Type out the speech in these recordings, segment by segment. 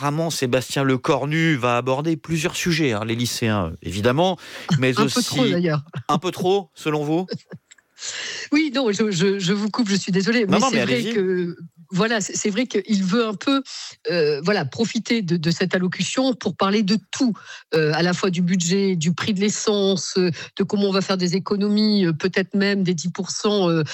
apparemment, Sébastien Lecornu va aborder plusieurs sujets, les lycéens, évidemment, mais Un aussi... peu trop, d'ailleurs. Un peu trop, selon vous ? Oui, non, je vous coupe, je suis désolée, mais c'est vrai que c'est vrai qu'il veut un peu profiter de cette allocution pour parler de tout, à la fois du budget, du prix de l'essence, de comment on va faire des économies, peut-être même des 10%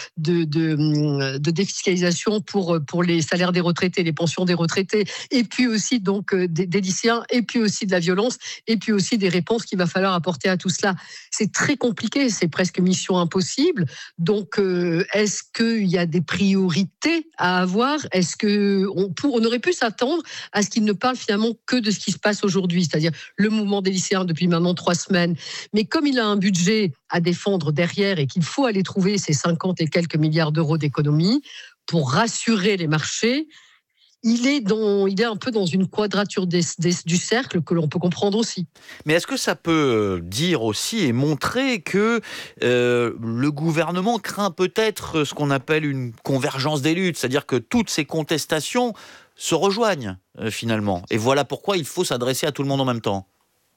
de défiscalisation pour les salaires des retraités, les pensions des retraités, et puis aussi donc des lycéens, et puis aussi de la violence, et puis aussi des réponses qu'il va falloir apporter à tout cela. C'est très compliqué, c'est presque mission impossible. Donc, est-ce qu'il y a des priorités à avoir ? Est-ce qu'on aurait pu s'attendre à ce qu'il ne parle finalement que de ce qui se passe aujourd'hui, c'est-à-dire le mouvement des lycéens depuis maintenant 3 semaines. Mais comme il a un budget à défendre derrière et qu'il faut aller trouver ces 50 et quelques milliards d'euros d'économies pour rassurer les marchés, il est un peu dans une quadrature du cercle que l'on peut comprendre aussi. Mais est-ce que ça peut dire aussi et montrer que le gouvernement craint peut-être ce qu'on appelle une convergence des luttes, c'est-à-dire que toutes ces contestations se rejoignent finalement. Et voilà pourquoi il faut s'adresser à tout le monde en même temps.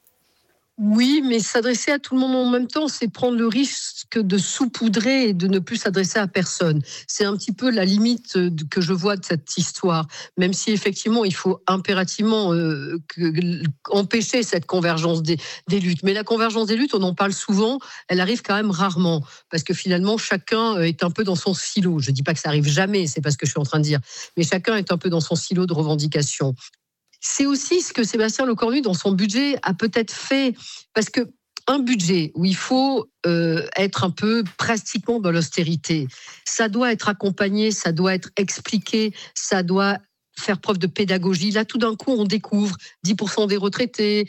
Oui, mais s'adresser à tout le monde en même temps, c'est prendre le risque de saupoudrer et de ne plus s'adresser à personne. C'est un petit peu la limite que je vois de cette histoire, même si effectivement il faut impérativement empêcher cette convergence des luttes. Mais la convergence des luttes, on en parle souvent, elle arrive quand même rarement, parce que finalement chacun est un peu dans son silo. Je ne dis pas que ça arrive jamais, c'est pas ce que je suis en train de dire, mais chacun est un peu dans son silo de revendication. C'est aussi ce que Sébastien Lecornu, dans son budget, a peut-être fait. Parce qu'un budget où il faut être un peu pratiquement dans l'austérité, ça doit être accompagné, ça doit être expliqué, ça doit faire preuve de pédagogie. Là, tout d'un coup, on découvre 10% des retraités,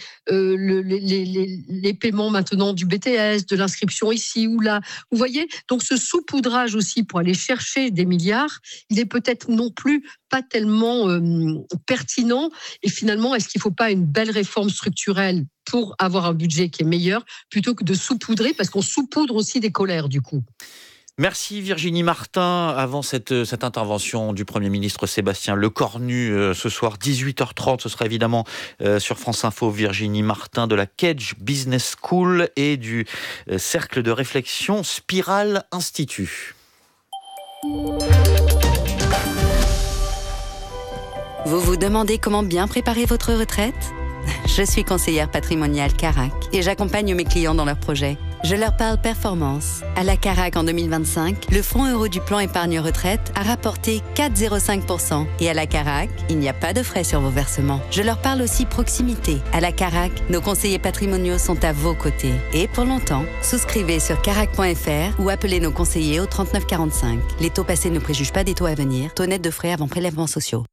les paiements maintenant du BTS, de l'inscription ici ou là. Vous voyez ? Donc, ce saupoudrage aussi pour aller chercher des milliards, il est peut-être non plus pas tellement pertinent. Et finalement, est-ce qu'il ne faut pas une belle réforme structurelle pour avoir un budget qui est meilleur, plutôt que de saupoudrer, parce qu'on saupoudre aussi des colères, du coup. Merci Virginie Martin. Avant cette intervention du Premier ministre Sébastien Lecornu, ce soir 18h30, ce sera évidemment sur France Info. Virginie Martin de la Kedge Business School et du cercle de réflexion Spiral Institut. Vous vous demandez comment bien préparer votre retraite ? Je suis conseillère patrimoniale Carac et j'accompagne mes clients dans leurs projets. Je leur parle performance. À la Carac en 2025, le fonds euro du plan épargne retraite a rapporté 4,05%. Et à la Carac, il n'y a pas de frais sur vos versements. Je leur parle aussi proximité. À la Carac, nos conseillers patrimoniaux sont à vos côtés. Et pour longtemps, souscrivez sur carac.fr ou appelez nos conseillers au 39 45. Les taux passés ne préjugent pas des taux à venir. Taux net de frais avant prélèvements sociaux.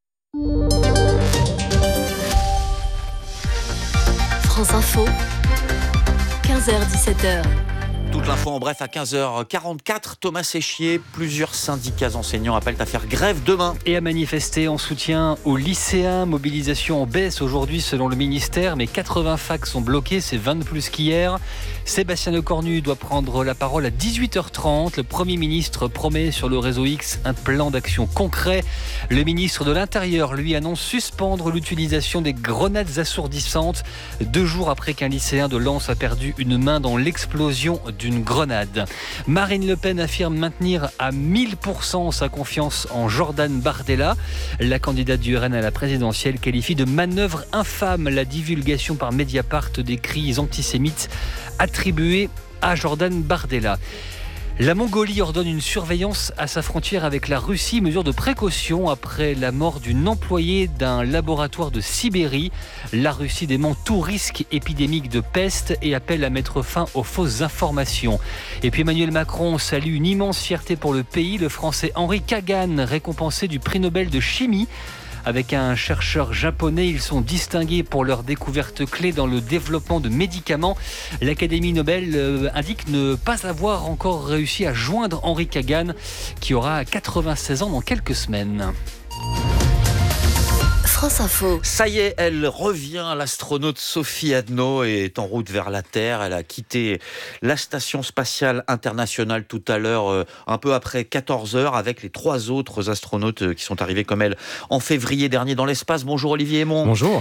France Info, 15h-17h. Toute l'info en bref à 15h44. Thomas Séchier, plusieurs syndicats enseignants appellent à faire grève demain. Et à manifester en soutien aux lycéens. Mobilisation en baisse aujourd'hui selon le ministère, mais 80 facs sont bloqués, c'est 20 de plus qu'hier. Sébastien Lecornu doit prendre la parole à 18h30. Le Premier ministre promet sur le réseau X un plan d'action concret. Le ministre de l'Intérieur, lui, annonce suspendre l'utilisation des grenades assourdissantes 2 jours après qu'un lycéen de Lens a perdu une main dans l'explosion d'une grenade. Marine Le Pen affirme maintenir à 1000% sa confiance en Jordan Bardella. La candidate du RN à la présidentielle qualifie de manœuvre infâme la divulgation par Mediapart des cris antisémites attribués à Jordan Bardella. La Mongolie ordonne une surveillance à sa frontière avec la Russie, mesure de précaution après la mort d'une employée d'un laboratoire de Sibérie. La Russie dément tout risque épidémique de peste et appelle à mettre fin aux fausses informations. Et puis Emmanuel Macron salue une immense fierté pour le pays, le Français Henri Kagan, récompensé du prix Nobel de chimie. Avec un chercheur japonais, ils sont distingués pour leur découverte clé dans le développement de médicaments. L'Académie Nobel indique ne pas avoir encore réussi à joindre Henri Kagan, qui aura 96 ans dans quelques semaines. France Info. Ça y est, elle revient. L'astronaute Sophie Adno est en route vers la Terre. Elle a quitté la Station Spatiale Internationale tout à l'heure, un peu après 14h, avec les 3 autres astronautes qui sont arrivés comme elle en février dernier dans l'espace. Bonjour Olivier Aymon. Bonjour.